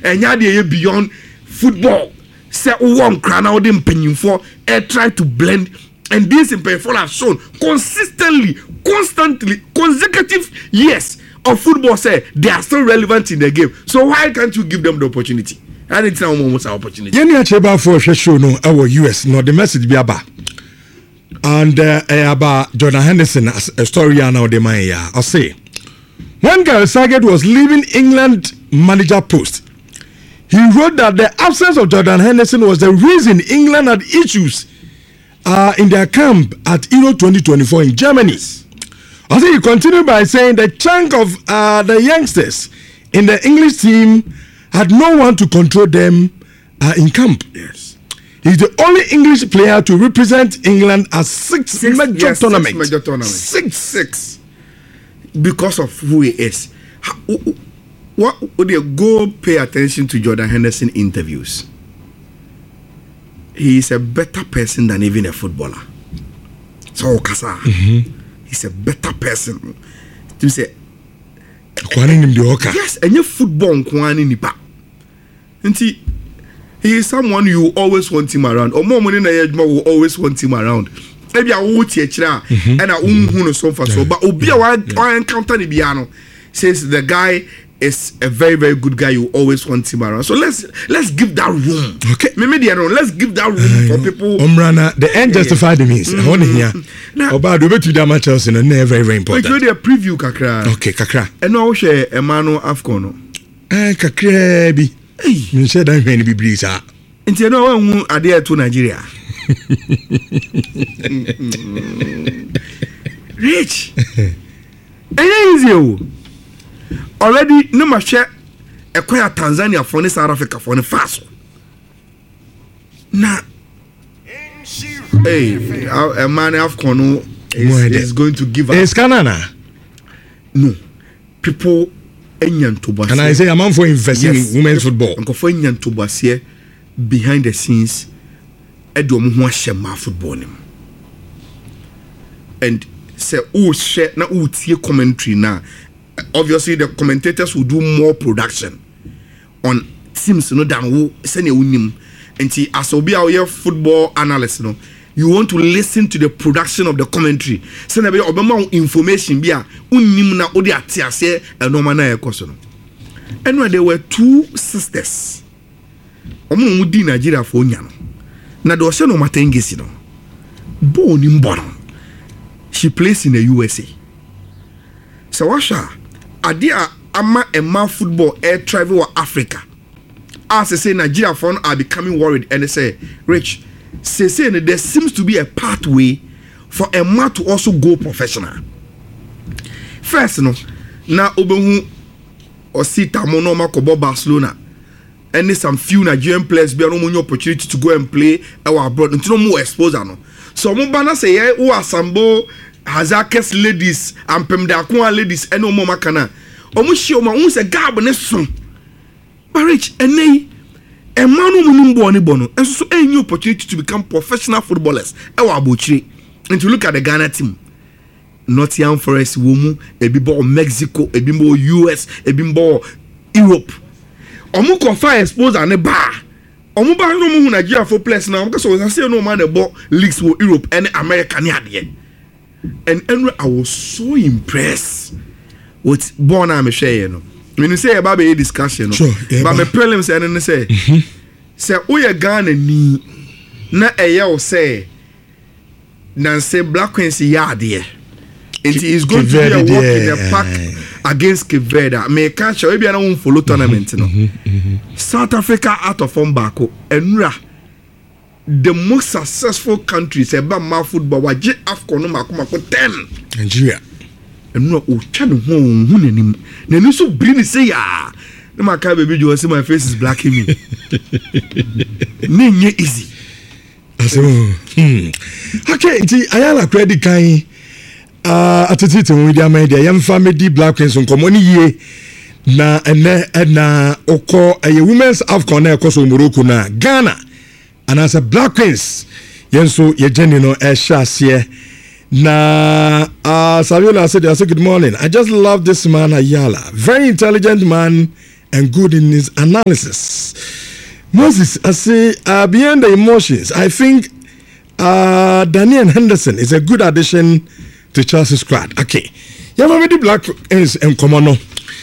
enya de beyond football. Say one crown out them penny for try to blend, and this in Payful have shown constantly, consecutive years of football. Say they are still relevant in the game. So why can't you give them the opportunity? And it's now almost our opportunity. Yeni acheba for show no our US no the message be about and about Jordan Henderson as a story now the man ya. I say when Gareth Southgate was leaving England manager post, he wrote that the absence of Jordan Henderson was the reason England had issues in their camp at Euro 2024 in Germany. I think he continued by saying the chunk of the youngsters in the English team had no one to control them in camp. Yes. He's the only English player to represent England at six major tournaments. Six. Because of who he is. What would you go pay attention to Jordan Henderson interviews? He is a better person than even a footballer. So Kasa, he's a better person. To say, yes, and your football kwani nipa. Nti, he is someone you always want him around. Or more money na yejma will always want him around. Maybe I will teach and I won't so far so. But Obia one encounter the piano says the guy is a very, very good guy. You always want him around. So let's give that room. Okay. Maybe let's give that room for people. Umrana, the end justify the means. I want to hear. Oba do betu da matches and very, very important. Like you a preview kakra. Okay, kakra. And now share Emmanuel Afcono. Kakra bi. You said I'm going to be breeze. And you know who are there to Nigeria? Rich. Easy. Already no ma share acquire Tanzania for the South Africa for the fast. Na a man of Kono is going to give us. It's Canada. No. People enyan to and I say a man for investing in women's football. And for enyan to basie behind the scenes edom ho ahema football nim. And say share na tie commentary na. Obviously the commentators will do more production on teams no than who send unim. And as obi a football analyst no, you want to listen to the production of the commentary. Send be obama information bia unim na odi atiase enoma na ekoso no. And when there were two sisters omo mudi Nigeria for onya no. Na do se no matengesi no. Bo ni mbono. She plays in the USA. So washa adia ama ema football air travel to Africa. As I say, Nigeria fans are becoming worried and they say, Rich, say there seems to be a pathway for a man to also go professional. First, no, na obehu osita mono makobo Barcelona, and there's some few Nigerian players be no opportunity to go and play abroad until no more exposure no. So mo bana say who are sambo Hazakes ladies and Pemdakwa ladies and no more makana. Omushi oma unse gab ne so. Marriage and a man who born bono and so a new opportunity to become professional footballers. And to look at the Ghana team, Nottingham Forest, Womu, a bimbo Mexico, a bimbo US, a bimbo Europe. Omu confine expose and a bar. Omu bar no mu Nigeria for players now because I say no man about leagues for Europe and America near the and I was so impressed with born I'm share no. When you say about a discussion, sure, but my prelims and say, we are Ghana ni na a say, Nancy Black Queen's yard here. It is going to be a walk in the park against Cape Verde. May catch or maybe I don't follow tournament. South Africa out of form back and the most successful countries about my football was AFCON 10 Nigeria. And no channel home then so bring say ya no my car baby you see my face is blacking me nenye easy so okay ayala credit kan atititi we dia media yam family black queens nkomoni ye na na okọ a women's AFCON na ekoso Morocco na Ghana and as a black queens yenso ye jeni no e hyaase na Saviola said good morning. I just love this man Ayala. Very intelligent man and good in his analysis. Moses, I say, beyond the emotions, I think Daniel Henderson is a good addition to Chelsea squad. Okay. Yamamedi Black Queens and Komono.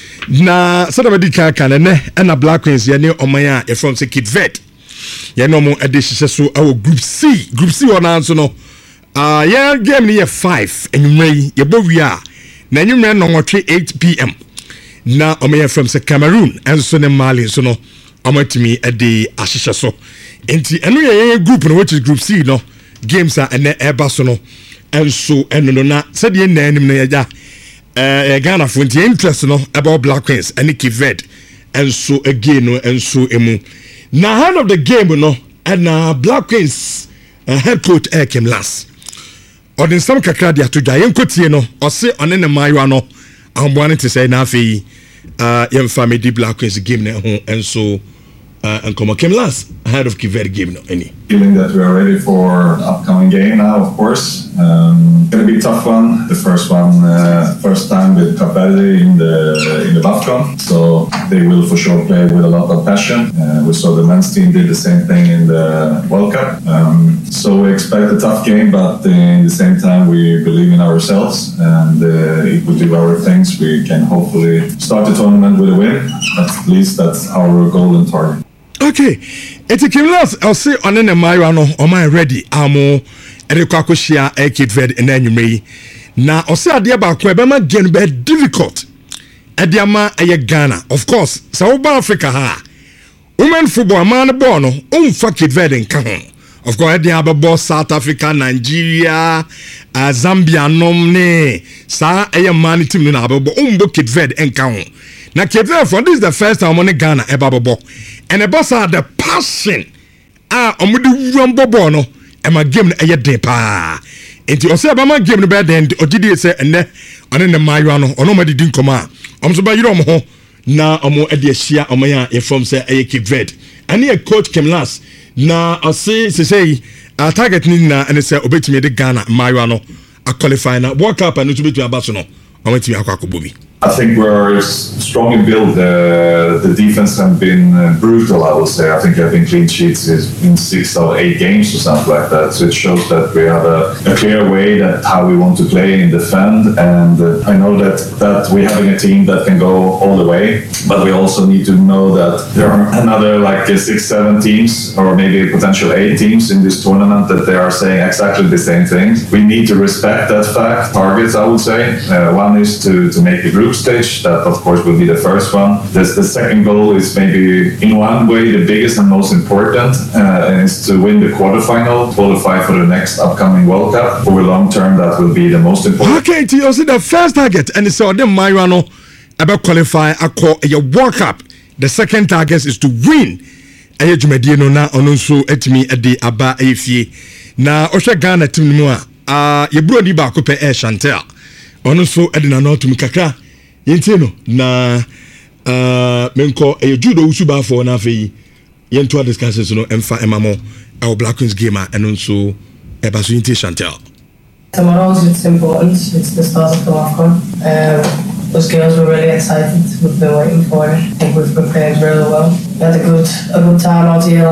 Na Sadamedi Kakane and a Black Queens, Yane Omaya, a from Kid Vet. Yanomo addition so our Group C. Group C on answer no. Yeah, game near 5 and you may your bovia. Na you may no 8 p.m. Na Omaya from Cameroon and Sonne Mali so no. Omatimi at the Ashisha so. Enti enu ye group no which is Group C no. Games are and Airbus no. And so and no na said ye na enim no ya Ghana for the interest no about Black Queens and Kivet and so again no and so emu. Now hand of the game no and Black Queens head coach came last. Or in some kakra dia to ja yenkotie no or say on ne mayo no am wanting to say na fe yem family di Black Queens game na ho and so and come came last ahead of Kivet game no any. Feeling that we are ready for upcoming game now, of course. Gonna be a tough one. The first one, first time with Cape Verde in the BAFCON, so they will for sure play with a lot of passion. We saw the men's team did the same thing in the World Cup. So we expect a tough game, but in the same time we believe in ourselves, and if we do our things, we can hopefully start the tournament with a win. At least that's our goal and target. Okay, it's a Kimlas. I'll say on an Mario no, am I ready? Amo, Edequacoshia, Kid Ved, and then you may. Now, or say, dear Bakwebama, gen be difficult. Ediama, a Ghana, of course, South Africa, ha. Women football, man, bono, fuck Kid Ved and Kahon. Of course, Ediaba boss, South Africa, Nigeria, Zambia, Nomne, Sa, a man, Tim Nabo, Kid Ved and Kahon. Now, Kid Ved, for this is the first time on Ghana, a babo. And the boss had the passion. Omudu rumbo bono. And my game a day pa. And you say about my game the bed end or did you say and then on the Mayano or nobody didn't come out. So by you don't know now omo edia share omaya e from say a Cape Verde. And here coach came last. Now I say target nina and say obetimi de Ghana Mayano a qualify now walk up and to be to Abasono. Ometimi akwa bobi. I think we're strongly built. The defense has been brutal, I would say. I think having clean sheets in 6 or 8 games or something like that. So it shows that we have a clear way that how we want to play and defend. And I know that we're having a team that can go all the way. But we also need to know that there are another 6-7 teams or maybe potential 8 teams in this tournament that they are saying exactly the same things. We need to respect that fact. Targets, I would say. One is to make the group stage. That of course will be the first one. The second goal is maybe in one way the biggest and most important, is to win the quarterfinal, qualify for the next upcoming World Cup. Over long term, that will be the most important. Okay, you see the first target, and it's all the Mayrano about qualify a World Cup. The second target is to win. Aye Jumedino na onunso etimi ade aba efie. Na ohwe Ghana team mu a ye bro di ba ko pe Chantel. Onunso ade na no tum kakra. Yentino na menko judo usuba for na fe yento discussions no emfa emamo our Black Queens gamer and also ebaso yenti Chantel. Tomorrow it's important. It's the start of the AFCON. Those girls were really excited. We've been waiting for it. I think we've prepared really well. We had a good time out here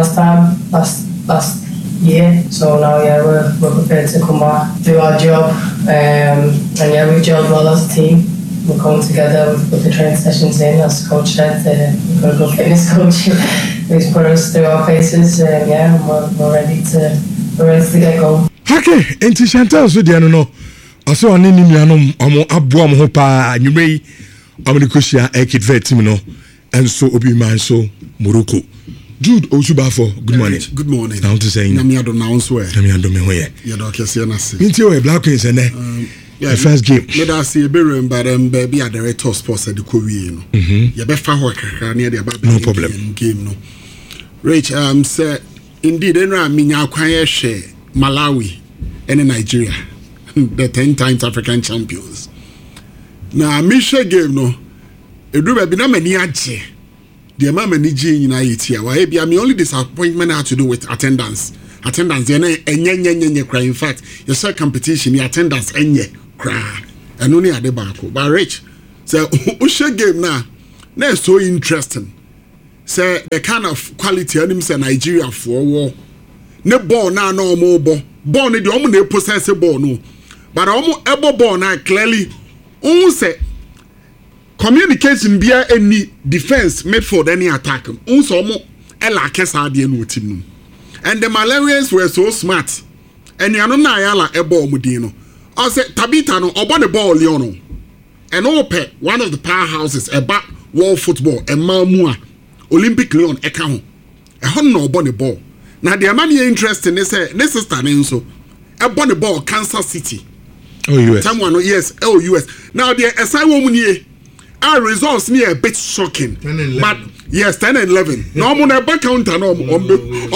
last year. So now we're prepared to come back, do our job, and we've gelled well as a team. We're coming together with the training sessions in, as Coach said. We've got a good fitness coach who's put us through our paces. We're ready to get going. Okay, and to Chantal, so the no. Also, on any mianum, abuam hopa, and you may Americosia, Ekid Vetimino, and so Obi Manso, Morocco. Jude Osubafo, good morning. Good morning. Now to say, Namiado Nounsware. Namiado Mehoye. Yadokasianasi. Into a Black Queens and the first game. Let us see a bedroom, but baby at the red top sports at the Korean. You better work near the no problem. Game no. Rach, said indeed, I mean, I quite share Malawi and Nigeria, the 10 times African champions. Now, Misha game no, it do be no many aje. The amount of Niji in here. Why be? I mean, only disappointment had to do with attendance. Attendance, and cry. In fact, your second competition, the attendance, cry. And only at the back. But Rich, so Usha game now. na so interesting say the kind of quality anim say Nigeria for war ne ball na omo ball ne the omo na possess ball no but omo ebo ball na clearly say communication bia any defense midfield any attack so omo ela kesa de no team and the Malawians were so smart and you know na yala ebo omo din no I say Tabita no obo the ball leono and ope one of the powerhouses about world football and Mamua Olympic Leon eka ho e ho no obo the ball na the man you interesting is say this sister nso ebo the ball Kansas City US someone yes US now the aside woman here our results near a bit shocking but yes 10 and 11 no mo na back counter no ombe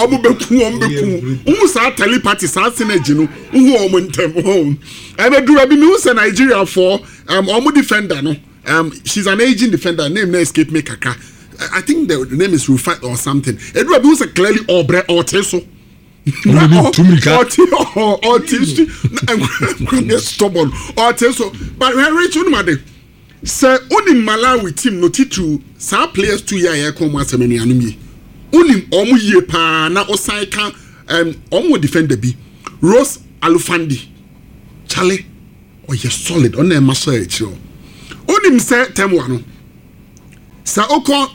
sa telepathy sa synergy no hu omo ntem home e be dura bi me say Nigeria for omo defender no she's an aging defender name na escape me kaka I think the name is Rufai or something e dura bi say clearly obre oteso stubborn oteso but reach on made say onim Malawi team no titu sa players 2 year come asemani anu mi onim omo ye pa na osan ka omo defender bi Rose Alufandi Charlie you solid on e maso e chiro onim say temwa no sa okon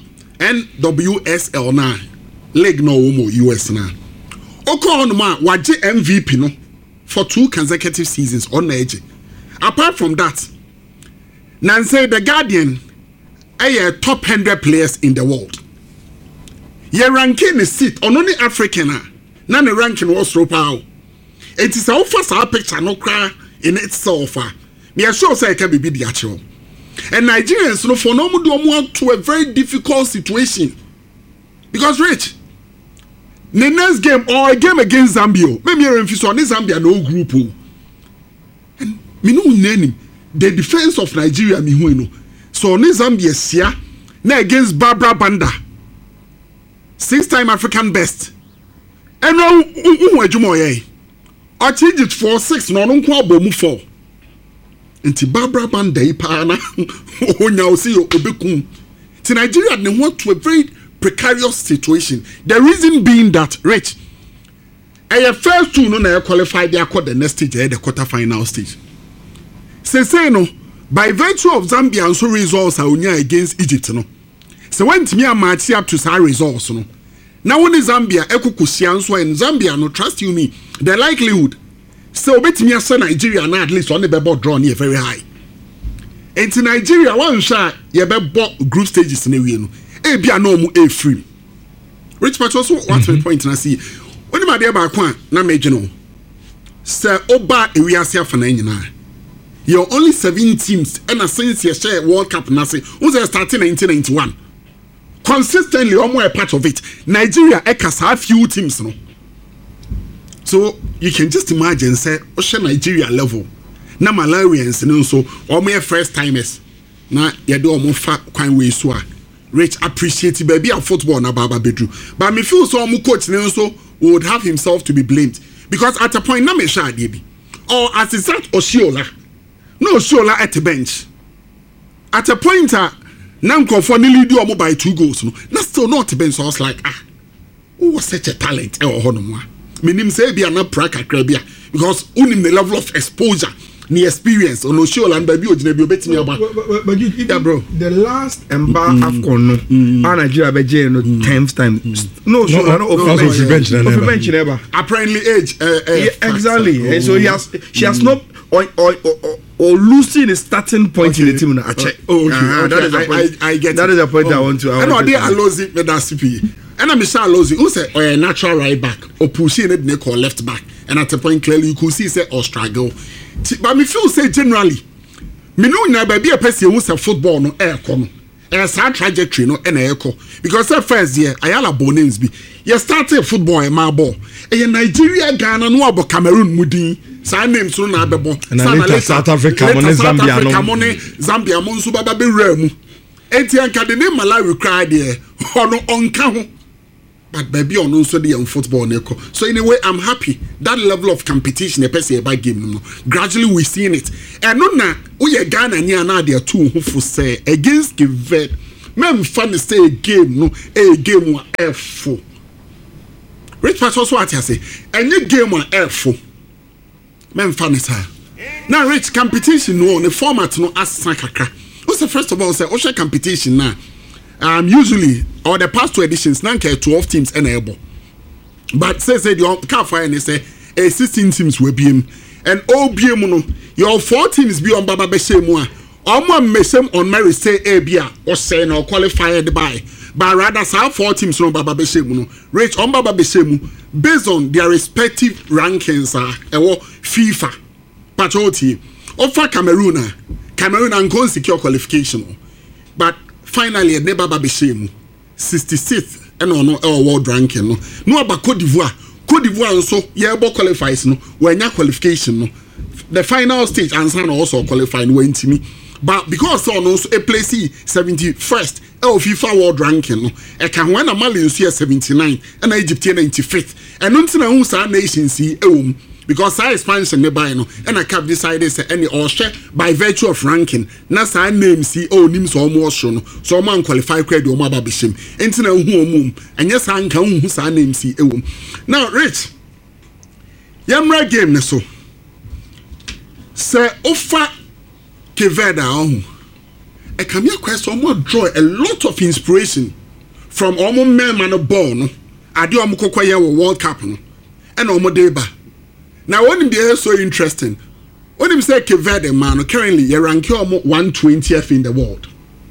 NWSL na league no womo US na okon ma waje MVP no for 2 consecutive seasons on edge apart from that Nancy the Guardian are top 100 players in the world. Your ranking is sit on only African na the ranking was so power. It is our first picture no cry in itself. Me sure say can be the actual. And Nigerians no for no do to a very difficult situation. Because Rich the next game or a game against Zambia. Maybe you're in Zambia no group. And me no name the defense of Nigeria mi hu no so ne Zambia sia na against Barbara Banda 6-time African best eno hu adwuma ye o change it for 6 no nko abomu 4 nti Barbara Banda ipa na onya o si obekum ti Nigeria ne want to a very precarious situation the reason being that Rich first 2 no na qualify they accord the next stage the quarter final stage. Say no by virtue of Zambia and so results are only against Egypt no. So when me a match up to sa results no. Now when Zambia ekukusia so and Zambia no trust you me the likelihood so betimi asa Nigeria na at least on the bebo draw near very high. And in Nigeria one shot ye bebo group stages na we no. E bia no mu e free. Rich Pacho so what's the point na see. When ma dey ba kwa na meje no. Say oba ewiase afa na nyina. You're only 7 teams and since you share World Cup Nasi, who's starting 1991. Consistently, almost a part of it. Nigeria has a few teams no. So you can just imagine say, Ocean Nigeria level. Na Malawians and so almost first timers. Na yado almost quite way so. Rich appreciate baby of football na Baba Bedru. But me feel so coach so would have himself to be blamed. Because at a point na me sha debi. Or as is that Oshiola. No Shola at the bench. At a point, Nanko for nearly do almost by 2 goals. No, that's still not the bench. So I was like, who was such a talent? Meaning, say, be an upright crabia because only the level of exposure, the experience, or no Shola and baby, you bet me about. But you, yeah, bro, the last AFCON, Nigeria be 10th time. No Shola, no bench never. Apparently, age. Exactly. And so she has not. Or losing the starting point in the team na check. That is the point. I get that is the point I want to. And they are losing with that CP. And I'm sure losing. Who say a natural right back or pushing it neck or left back. And at the point clearly you could see say or struggle. But me feel say generally, me know na baby a person who say football no air come. And a sad trajectory no and echo because the first year Ayala Bonens be you started football and my ball. And Nigeria, Ghana, no about Cameroon, Mudi, sign names soon. And South Africa, Zambia, Monsuba, Baby Remu. Etian can the name Malawi cried there, or no on count. But baby, on also the football, Neko. So, in a way, I'm happy that level of competition, a person by game. Gradually, we're seeing it. And no, we are Ghana, and now there are 2 who say against Givet mem fan stay game no a game wa F4 Rich Pass also what you say any game wa F4 mem fan it now rich competition no the format no asa kakra what's the first of all say Osha competition now usually or the past 2 editions now 12 teams enable but say the car fire and say 16 teams will be in and OBM no your 4 teams be on Baba Beshemu Omo mesem on merit say Abia or say no qualified by but rather say 4 teams no Baba Beshemu no rate on Baba Beshemu based on their respective rankings FIFA patrioty offer Cameroon and go secure qualification but finally the Baba Beshemu 66th and no world ranking no about Cote d'Ivoire also qualifies no when your qualification no the final stage and also qualifying when to me but because on also a place 71st FIFA world ranking no e can when Mali is 79 and Egypt 95th and until who say nations see because I expansion nearby no and I cap decided say any or share by virtue of ranking na say name see names almost shown so man qualify credit o ma ba bishim enti na hu and yes an kan hu say name see now rich yamra game ne so say offer Keveda on a cameo question more draw a lot of inspiration from almost man born adi omo World Cup no and omo deba now what him be so interesting when him say Keveda man currently you rank omo 120th in the world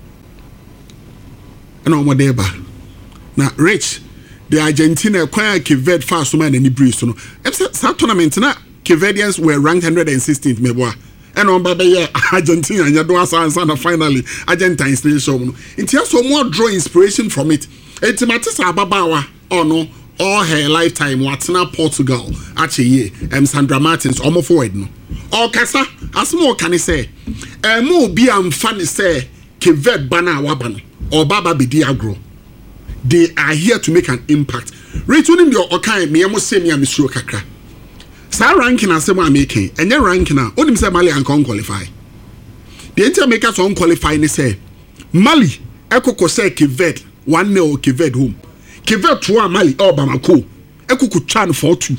and omo deba now rich the Argentina acquire Keved fast man any breeze no that tournament na Kevedians were ranked 116th meboa and on Baba Argentina and Yadwa finally Argentine still show no it has so more draw inspiration from it it's matters Ababawa or no all her lifetime what's now Portugal actually Sandra Martins almost forward no or Casa as more can I say more be funny say Keved Bana Wabano or Baba Bidiagro they are here to make an impact returning your okay me almost say me am Mr. Kakra sa ranking as I'm making and your ranking now only say Mali and can qualify the entire makers on qualify ni say Mali ekoko say Keved 1-0 Keved home Keved 2 Mali Bamako ekoko chan 4-2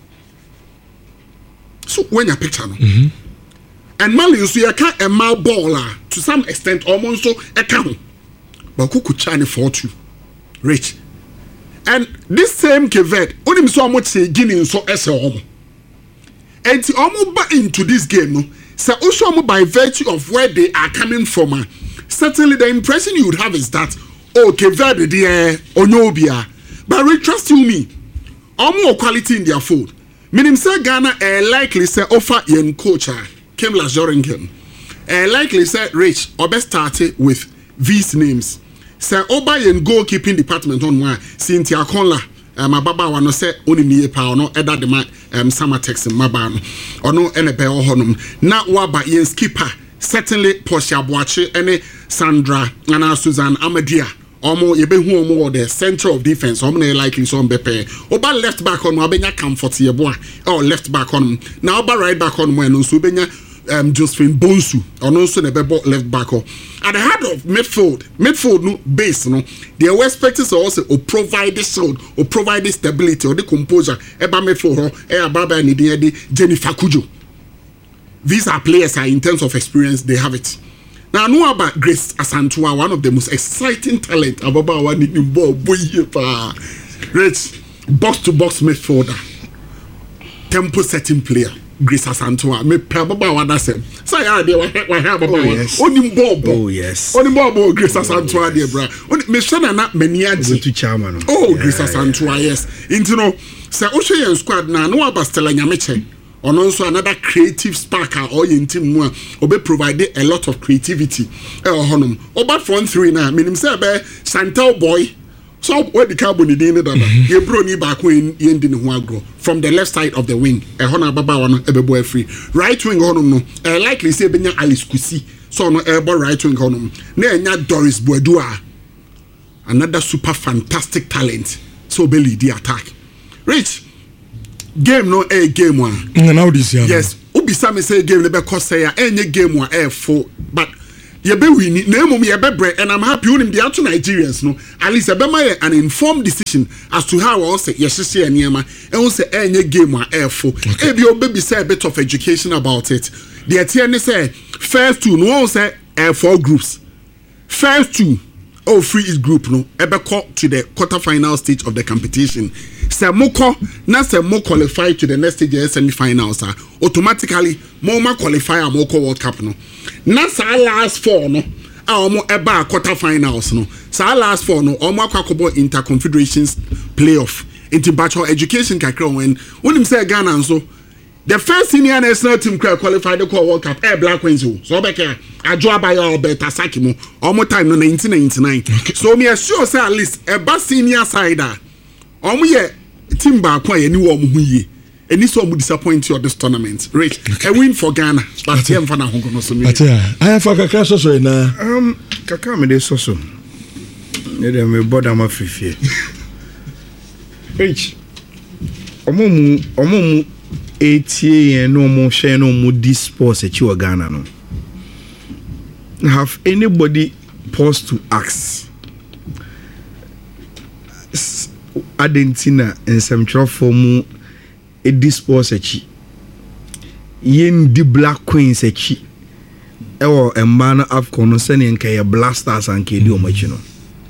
so when you picture no and Mali so you can a mal baller to some extent almost so a count but ekoko chan 4-2 rich and this same Keved only so much say Guinea so ese and almost into this game, no, so also by virtue of where they are coming from, certainly the impression you would have is that Keved there Onobia, but trust you me, more quality in their food. Meaning say Ghana likely say offer yen coach came last Joringham, likely say rich or best started with these names. Say Oba yen goalkeeping department on one Cynthia Conla. My baba wano say oni niye pa ono eda de ma summer text maba no ono ene be ohonum na waba yen skipper certainly Portia Boache ene Sandra and Susan Amadia omo yebehu omo the center of defense omo na likely so mbepe oba left back on abenya comfort ye boa or left back on na oba right back on mo no so benya Josephine Bonsu or no so the left back at the heart of midfield no base no the expected also provide this sound or provide this stability or the composure eba midfield baba ni Jennifer Kujo. These are players in terms of experience they have it. Now I know about Grace Asantua, one of the most exciting talent about one in ball rich box to box midfielder, tempo setting player. Grace Asantua, me probably what I said. Say, only Bob. Oh, yes. Only Bob, Grace Asantua, dear bra. Me shana na meniaji. To chairman. Oh, Grace Asantua, yes. Into no, say, Ocean squad na no abastella nyameche. On also another creative sparker or in team one, obe provided a lot of creativity. Honum. Oba front three na, minim say be Santel boy. So where the carbon in the you bro ni back when you didn't want grow from the left side of the wing. A hona baba one boy free. Right wing honum no. Likely say benya Alice Kusi. So no elbow right wing honum. Ne Doris Boedua. Another super fantastic talent. So belly the attack. Rich. Game no game one. Now this year. Yes. Ubi sami say game lebe cause say any game one full. But yebe wini na emom yebe bre and I'm happy unim the to Nigerians no at least ebema an informed decision as to how all say yesese eniema and we say enye game a airful ebi obebi say a bit of education about it the etienne say first two no say 4 groups first two free each group no ebeko to the quarter-final stage of the competition say moko na say mo qualify to the next stage semi-finals automatically mo qualify am World Cup no na sa last 4 no omo eba quarter-finals no sa last 4 no omo akwakobo inter-confederations playoff into bachelor education kakra when him say Ghana nso the first senior national team qualified the World Cup Black Queens so beke ajo abaya obeta saki mo omo time no 1999 so me sure say at least eba senior side omo ye team ba kwa ye ni wo mo huye eni so omo disappoint you this tournament rich a win for Ghana but here mfa na hongo no so me I have a kaka so na kaka me de so ne dem me border ma frifie rich omo etie no mo share no mo dispose echi wa Ghana no have anybody paused to ask Argentina and some for mu e dispose echi yen di Black Queens echi ewo emana AFCON no se ne nka Blasters anka di omachi no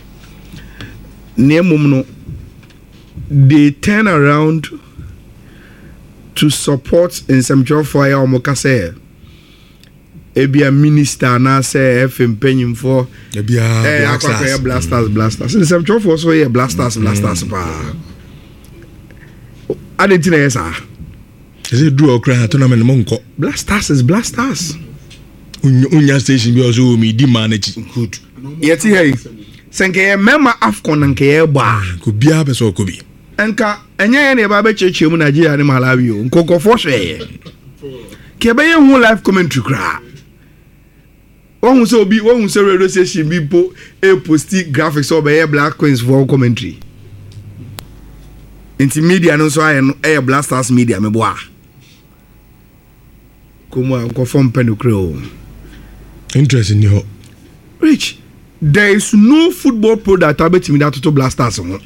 nemum no they turn around to support in some job for ya omokase ebia minister na say FM penyim for ebia Blasters in some job for so here Blasters pa Argentina yes is it do okra tournament monko Blasters is Blasters unya station bi also mi di manage good yeti hey senke mema AFCON nke ba ko bia be so ko bi enka enye ne ba be cheche mu Nigeria ne Malawi o nkokofo hwe ke be ye hu live commentary kra won so radio station bi po e posti graphics o be ye Black Queens for commentary inti media no so aye no e Blasters media me boa komo nkofo mpenu kra o interest in you rich there is no football product abetimi that to Blasters ho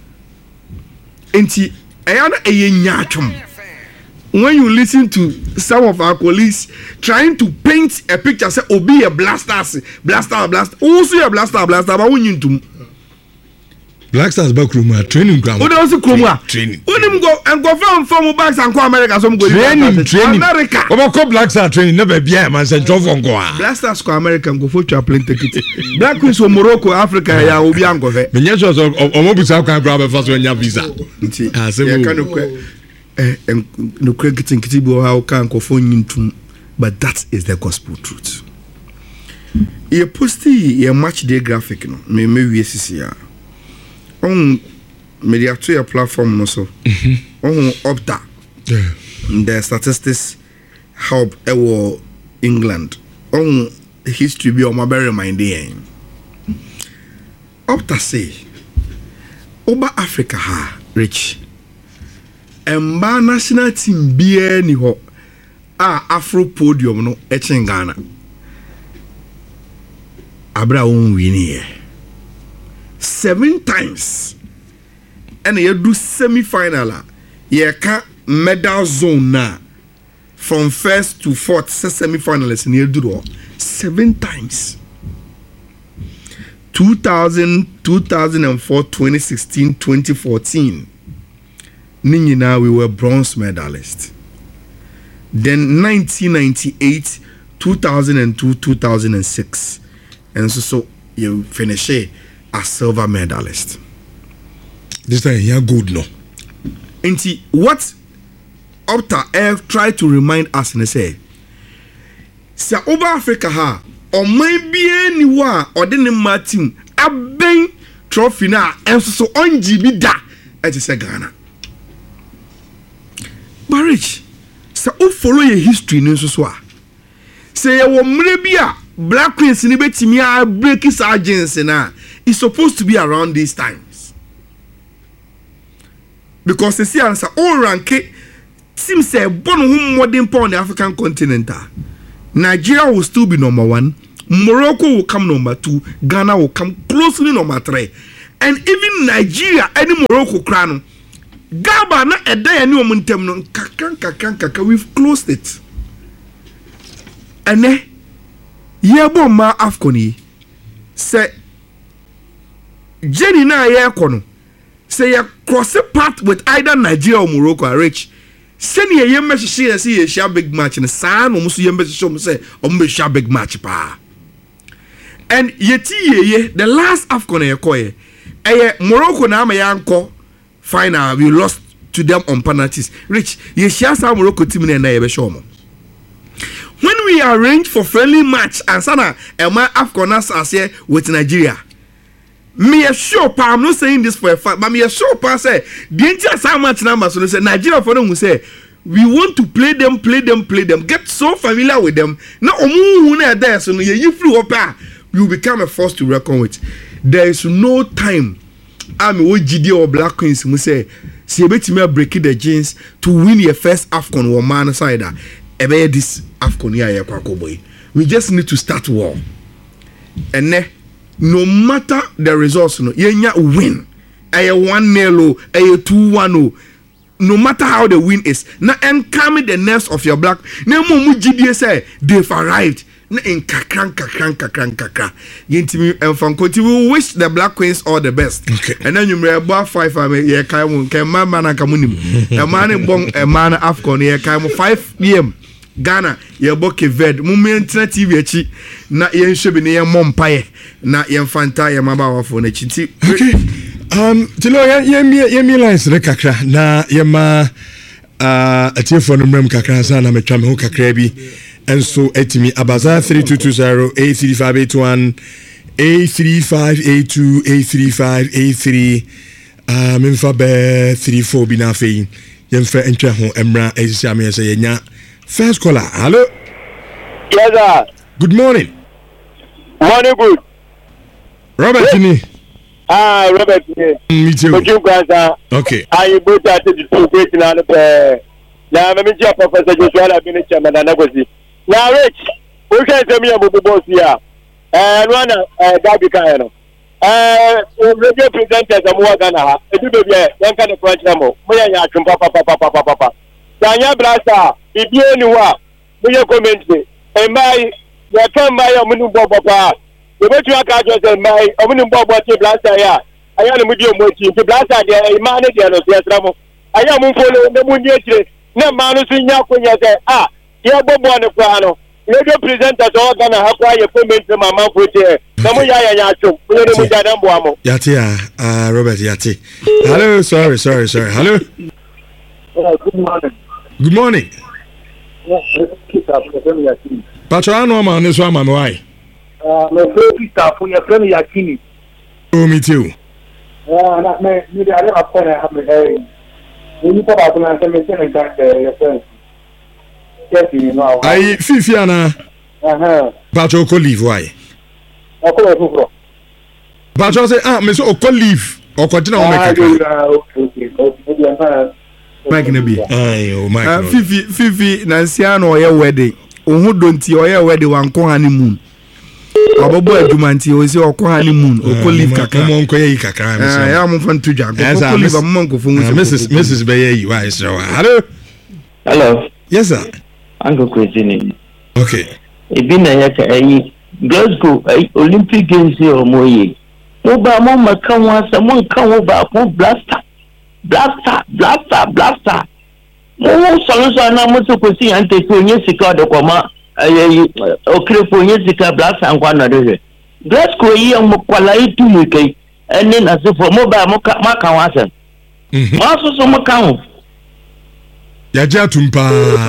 enti ayana eyenyatwom when you listen to some of our colleagues trying to paint a picture say obi a Blasters also a Blaster but when you to Blasters back room training ground what also kroma training unim go and go from bags and come America some go training America obo ko Blasters training never bia man say drop on go Blasters go America go for plane ticket Black Queens for Morocco Africa ya obi an go fe me nya so omo bisa kan grab first when ya visa nti ya kan no kiti bo how can go for nyintum but that is the gospel truth ye posti ye match day graphic no me wie sisi ya on media to your platform no so on Opta the statistics help ewo England on history be on my reminding Opta say over Africa ha rich emba national team bia ni ho Afro podium no echen Ghana abra won win here 7 times and you do semi-final you can medal zone na from first to fourth semi-finalists and you do 7 times 2000 2004 2016 2014 Ninyina we were bronze medalists then 1998 2002 2006 and so you finish it as silver medalist. This time you're good no. Inti what Opta have tried to remind us and say over Africa ha or maybe anyone or the team a bang trophy na and so on GB da at Ghana. Marriage so follow your history no so say you mrebia Black Queens ni betimi a break his agency na it's supposed to be around these times because the answer all rank seems say born home modern on the African continent Nigeria will still be number 1 Morocco will come number 2, Ghana will come closely number 3, and even Nigeria any Morocco crown. Gaba na eda ya ni omuntem no kaka we've closed it. Ene yebo ma AFCON yi se Jenny na ye kono say you cross a path with either Nigeria or Morocco are rich. Send ye yembe she see ye share big match in sa no musu yembe show me say ombe share big match pa. And yeti ye the last AFCON ye koye Morocco na ma yanko final we lost to them on penalties. Rich ye share some Morocco team na ye be show mo. When we arrange for friendly match and sana my AFCON as here with Nigeria. Me a sure pa, I'm not saying this for a fact, but me a sure pa say the entire so much number so say Nigeria for them will say we want to play them, get so familiar with them. Now omu na there so you flew up you will become a force to reckon with. There is no time. I'm a GD or Black Queens who say see betime break the jeans to win your first AFCON or man side. Ebe this AFCON here kwako boy. We just need to start war. And no matter the results, no, yenya win. A 1-0, a 2-1. No matter how the win is, na encame the nerves of your black. Na mo GDS say they've arrived. Na in kakran. Yintimi Fanko, we wish the Black Queens all the best. Okay. And then you may about 5 ye kaimu ke man akamunim. A man bong a man AFCON ye kaimu 5 PM. Ghana ye boke ved mumentina TV echi na ye nhwebe ne ye mompaye na ye mfanta ye mabawafo na chiti. Okay. Tilo ye mi lines re kakra na ye ma atiefo no mrem kakra sa na metwa me ho kakra bi enso etimi abaza 3220 83581 83582 83583 memfa be 34 bi na fe yemfa entwa ho emra esisi ame se yenya. First caller, hello. Yes, sir. Good morning. Morning, good. Robert Kini. Robert Kini. Me too. Okay. I both at the two great now. Now, I'm a Professor Joshua Binicham and Nagosi. Now, Rich, who can tell me about the boss here? And one, Gabi Kayano. Radio presenters are more than a one kind of French number. Moya Papa. Danya Blasta, Ibienua, Muya commentary, and my, you come by a Munu Boba. The way you are just and my Ominu Boba Blasta, I am a medium watching to Blasta, a manager of the Ramo. I am following the Munia, no manus in Yakuya, you're Bobo on the piano. Radio presenters all gonna have a comment from my mouth with you. Namuya Yacho, Yatia, Robert Yati. Hello, sorry. Hello. Good morning. Good morning. Patrano man, this one, why? My favorite staff for your friend Yakini. Oh, me too. Maybe I don't have to when you put out an information that your friends. Yes, you know. I Fifiana. Patro could leave, why? Patro say, Miss Oko leave or continue on Mike Nabi. Oh my. Fifi Nansiano or your wedding. Who don't you or your wedding one honeymoon? Obobo edumanti o se okwa honeymoon o ko leave kakra. Mo nko ye kakra me so. Ya mo fan to jam. Ko leave am monko fun. Mrs. Beye you why so. Hello. Yes sir. Uncle Christine. Okay. Ebi na ya ka Glasgow Olympic Games o moye. Mo ba mo maka wa sa mo nka wo ba ko blaster. Mo so na mo so ko si ante ko nye sika de koma okrepo nye sika blaster nkwa na de. Glasgow yi mo kwala itu mi kai ene na se fo mo ba mo maka wa sa. Mo so mo ka ho. Yaja tumpa.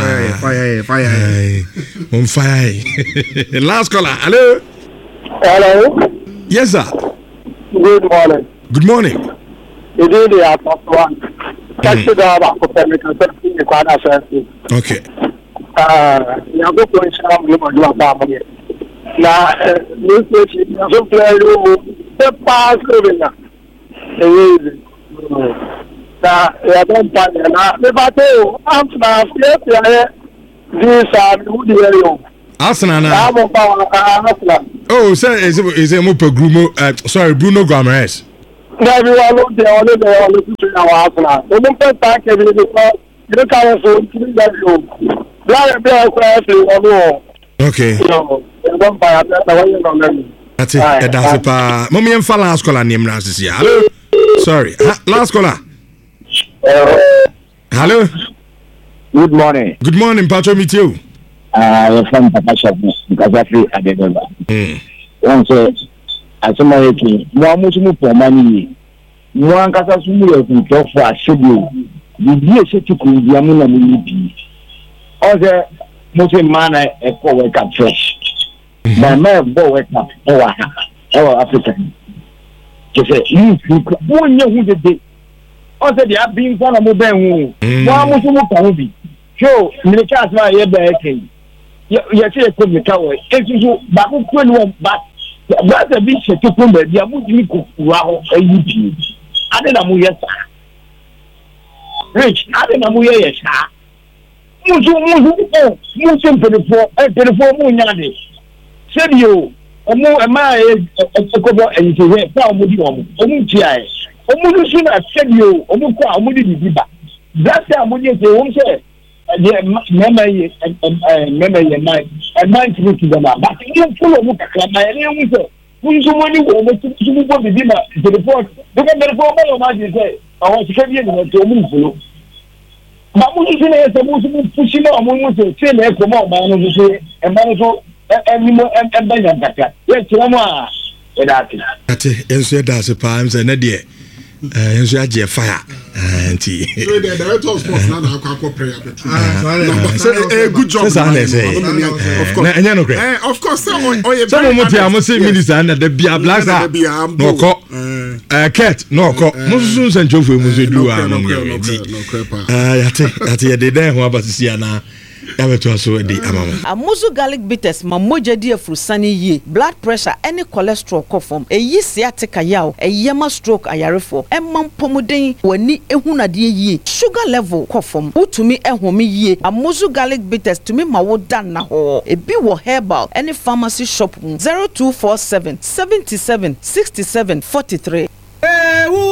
Fire. On fire. Last caller. Hello. Yes sir. Good morning. Good morning. It is the one. Catch the dog for the Quad Assembly. Okay. You go to Instagram, you want to family. Now, this is a player who the pass living. Now, you don't find now. The battle, I'm not these are who the area. Arsenal na. Arsenal. Oh, say is it mo Bruno Bruno Gomes. Everyone look there, all to Arsenal. We don't pay back every because you don't carry so that you. Okay. Don't buy that one from that's it. That's pa. Mommy and fa last caller name na sisi. Hello. Sorry. Last caller. Hello. Good morning. Good morning, Pacho meet you. You're from Papa Shop because I feel I didn't know. One said, as a American, more much for money. One casa sumu to talk for a schedule. The dear shit to cool the Amuna Muni. Other most man a wake up fresh. My man boy wake up our African. Just say, you one year who the day. Also, they have been one of the Ben. One much more be. So, Military is my ear you say come the cowboy. If you back when one back, that's a bit to come back. You are moving to wow, a UP. I don't know yes, Rich, I don't know yes, sir. You simple for a telephone moon. Said you, a more a man a couple and you say, found with you on TI. Almost soon I said you, almost quite a moody. That's how would you say, memory and mind to them, but you follow look at my name. Who's the money over to the dinner to the port? Look at the former man, you say, I want to come here to move. But when you say, the most pushing on one to say, come on, man, to say, and man, and Benjamin. Yes, Rama. That's it. That's a palm and a dear. And so I get fire. And the director of sports now prayer. Good job. Of course, some say minister and the Bia Black no call cat no call. Most and Joe was do. I think they there who about to see now. Amuzu garlic bitters ma moja di afrusani ye blood pressure any cholesterol kofom eyi sciatica yaw eyema stroke ayarefo emam pomuden wani ehunade ye sugar level kofom utumi ehome ye Amuzu garlic bitters tumi ma wo dan na ho ebi wo herbal any pharmacy shop 0247 77 67 43